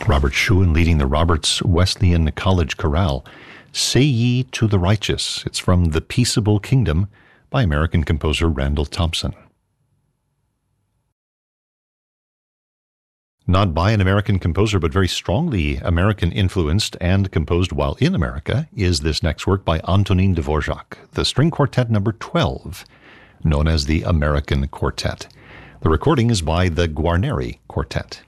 Robert Schuon leading the Roberts Wesleyan College Chorale. Say Ye to the Righteous. It's from The Peaceable Kingdom by American composer Randall Thompson. Not by an American composer, but very strongly American-influenced and composed while in America, is this next work by Antonin Dvorak, the String Quartet number 12, known as the American Quartet. The recording is by the Guarneri Quartet.